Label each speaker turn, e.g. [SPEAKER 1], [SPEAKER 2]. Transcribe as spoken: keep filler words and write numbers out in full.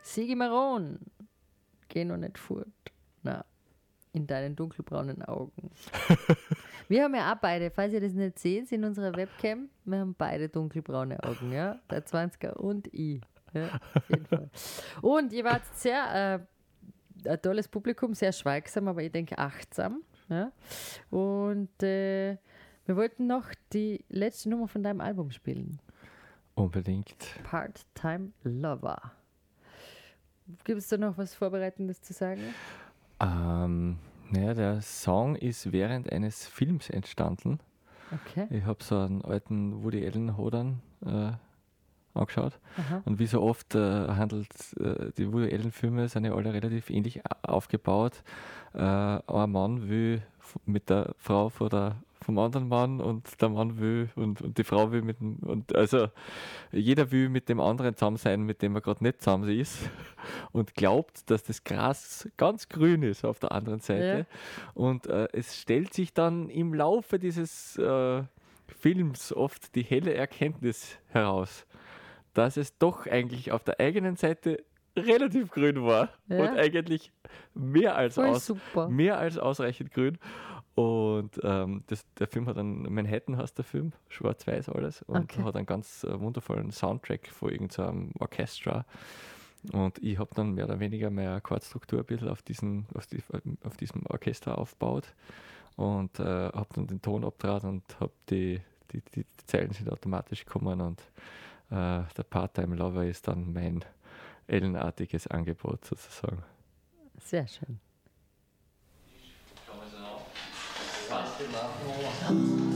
[SPEAKER 1] Sigi Maron, geh noch nicht fort. Na, in deinen dunkelbraunen Augen. Wir haben ja auch beide, falls ihr das nicht seht, in unserer Webcam, wir haben beide dunkelbraune Augen, ja. Der zwanziger und ich. Ja, auf jeden Fall. Und ihr wart sehr, äh, ein tolles Publikum, sehr schweigsam, aber ich denke achtsam. Ja. Und äh, wir wollten noch die letzte Nummer von deinem Album spielen.
[SPEAKER 2] Unbedingt.
[SPEAKER 1] Part-Time Lover. Gibt es da noch was Vorbereitendes zu sagen?
[SPEAKER 2] Ähm, naja, der Song ist während eines Films entstanden.
[SPEAKER 1] Okay.
[SPEAKER 2] Ich habe so einen alten Woody Allen Hodern äh, angeschaut.
[SPEAKER 1] Aha.
[SPEAKER 2] Und wie so oft äh, handelt äh, die Woody Allen Filme sind ja alle relativ ähnlich aufgebaut. Äh, ein Mann will f- mit der Frau von der, vom anderen Mann und der Mann will und, und die Frau will mit dem, und also jeder will mit dem anderen zusammen sein, mit dem er gerade nicht zusammen ist und glaubt, dass das Gras ganz grün ist auf der anderen Seite. Ja. Und äh, es stellt sich dann im Laufe dieses äh, Films oft die helle Erkenntnis heraus, dass es doch eigentlich auf der eigenen Seite relativ grün war. Ja. Und eigentlich mehr als, aus, mehr als ausreichend grün. Und ähm, das, der Film hat einen, Manhattan heißt der Film, schwarz-weiß alles, und okay. hat einen ganz äh, wundervollen Soundtrack von irgendeinem Orchester. Und ich habe dann mehr oder weniger meine Akkordstruktur ein bisschen auf, diesen, auf, die, auf diesem Orchester aufgebaut und äh, habe dann den Ton abgetragen und habe die, die, die, die Zeilen sind automatisch gekommen und äh, der Part-Time Lover ist dann mein ellenartiges Angebot sozusagen.
[SPEAKER 1] Sehr schön.
[SPEAKER 3] Kann man so noch?